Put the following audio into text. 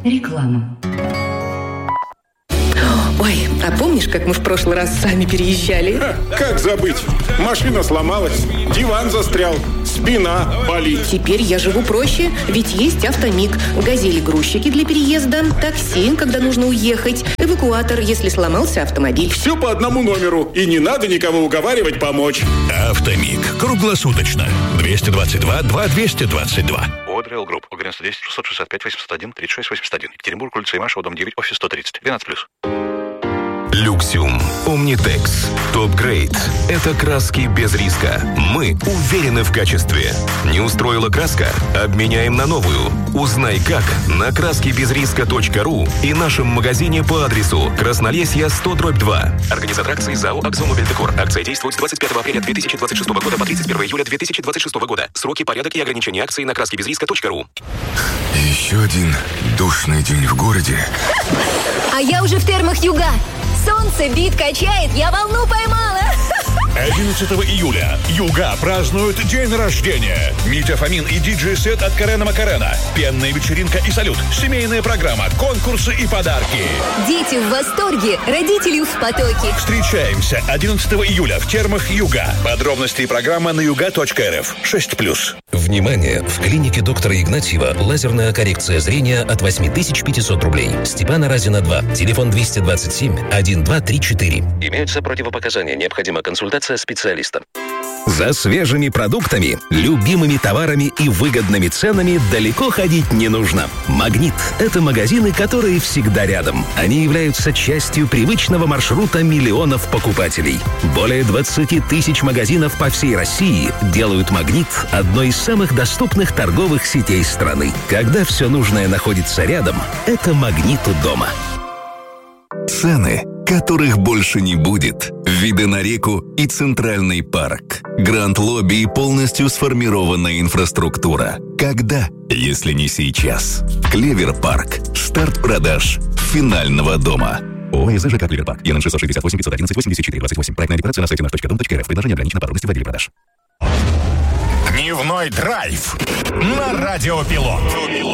Реклама. Ой, а помнишь, как мы в прошлый раз сами переезжали? Как забыть? Машина сломалась, диван застрял, спина болит. Теперь я живу проще, ведь есть Автомиг. Газели-грузчики для переезда, такси, когда нужно уехать, эвакуатор, если сломался автомобиль. Все по одному номеру, и не надо никого уговаривать помочь. Автомиг. Круглосуточно. 222-2222. Одреал Групп. ОГРН 110 665 801 36 81. Екатеринбург, улица Имашева, дом 9, офис 130. 12+. Люксиум, Омнитекс, Топ-грейд. Это краски без риска. Мы уверены в качестве. Не устроила краска? Обменяем на новую. Узнай как на краскибезриска.ру и нашем магазине по адресу Краснолесье 100/2. Организатор акции ЗАО «Акзомобильдекор». Акция действует с 25 апреля 2026 года по 31 июля 2026 года. Сроки, порядок и ограничения акции на краскибезриска.ру. Еще один душный день в городе. А я уже в термах Юга. Солнце бит качает, я волну поймала. 11 июля Юга празднуют день рождения. Митя Фомин и диджей-сет от Карена Макарена. Пенная вечеринка и салют. Семейная программа, конкурсы и подарки. Дети в восторге, родители в потоке. Встречаемся 11 июля в термах Юга. Подробности и программа на yuga.rf. 6+. Внимание! В клинике доктора Игнатьева лазерная коррекция зрения от 8500 рублей. Степана Разина 2. Телефон 227 1234. Имеются противопоказания. Необходима консультация специалиста. За свежими продуктами, любимыми товарами и выгодными ценами далеко ходить не нужно. «Магнит» — это магазины, которые всегда рядом. Они являются частью привычного маршрута миллионов покупателей. Более 20 тысяч магазинов по всей России делают «Магнит» одной из самых доступных торговых сетей страны. Когда все нужное находится рядом, это «Магнит» у дома. Цены, которых больше не будет. Виды на реку и Центральный парк. Гранд-лобби и полностью сформированная инфраструктура. Когда, если не сейчас? Клевер-парк. Старт продаж финального дома. ООО «ЖК Клевер-парк». ЕНН 668 511 84 28. Проектная декларация на сайте наш.дом.рф. Предложение ограничено по родности в отделе продаж. Дневной драйв на Радио Пилот.